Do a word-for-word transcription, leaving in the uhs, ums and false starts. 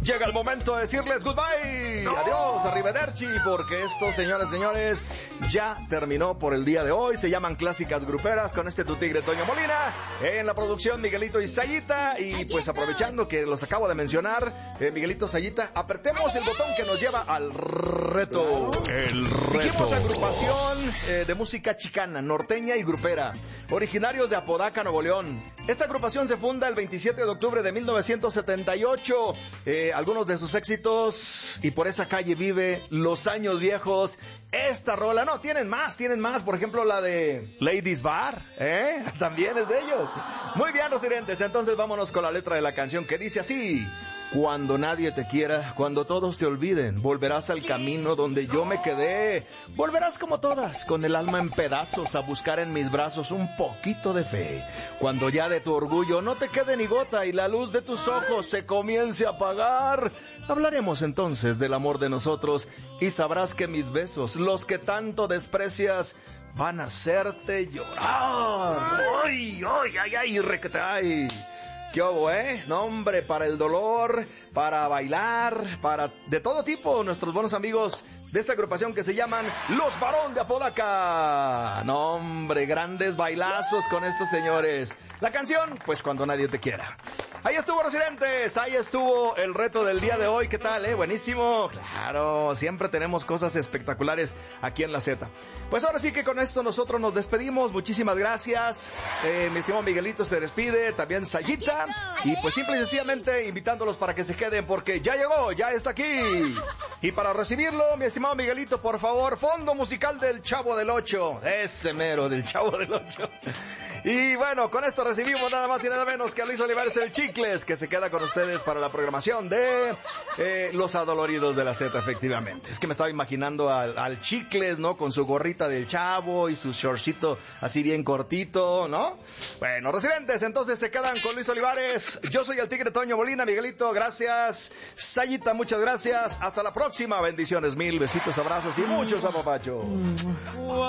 llega el momento de decirles goodbye. No. Adiós, arrivederci, porque esto, señoras y señores, ya terminó por el día de hoy. Se llaman Clásicas Gruperas con este tu tigre Toño Molina. En la producción, Miguelito y Sayita. Y pues aprovechando que los acabo de mencionar, eh, Miguelito, Sayita, apretemos el botón que nos lleva al reto. El reto. Dijimos agrupación eh, de música chicana, norteña y grupera, originarios de Apodaca, Nuevo León. Esta agrupación se funda el veintisiete de octubre de mil novecientos setenta y ocho. Eh, algunos de sus éxitos, y por esa calle vive, Los Años Viejos, esta rola, no, tienen más, tienen más, por ejemplo la de Ladies Bar, ¿eh? También es de ellos. Muy bien, residentes, entonces vámonos con la letra de la canción que dice así: cuando nadie te quiera, cuando todos te olviden, volverás al camino donde yo me quedé. Volverás como todas, con el alma en pedazos, a buscar en mis brazos un poquito de fe. Cuando ya de tu orgullo no te quede ni gota y la luz de tus ojos se comience a apagar, hablaremos entonces del amor de nosotros y sabrás que mis besos, los que tanto desprecias, van a hacerte llorar. ¡Ay, ay, ay, ay, requete, ay! ¿Qué hubo, eh? No, hombre, para el dolor, para bailar, para de todo tipo, nuestros buenos amigos de esta agrupación que se llaman Los Barón de Apodaca. No, hombre, grandes bailazos con estos señores. La canción, pues Cuando Nadie Te Quiera. Ahí estuvo, residentes, ahí estuvo el reto del día de hoy. ¿Qué tal, eh? Buenísimo. Claro, siempre tenemos cosas espectaculares aquí en la Z. Pues ahora sí que con esto nosotros nos despedimos. Muchísimas gracias. Eh, mi estimado Miguelito se despide, también Sayita. Y pues simple y sencillamente invitándolos para que se queden porque ya llegó, ya está aquí. Y para recibirlo, mi estimado Miguelito, por favor, fondo musical del Chavo del Ocho. Ese mero del Chavo del Ocho. Y bueno, con esto recibimos nada más y nada menos que a Luis Olivares el Chicles, que se queda con ustedes para la programación de eh, Los Adoloridos de la Z, efectivamente. Es que me estaba imaginando al, al Chicles, ¿no? Con su gorrita del Chavo y su shortcito así bien cortito, ¿no? Bueno, residentes, entonces se quedan con Luis Olivares. Yo soy el Tigre Toño Molina. Miguelito, gracias. Sayita, muchas gracias. Hasta la próxima. Bendiciones mil, besitos, abrazos y muchos apapachos.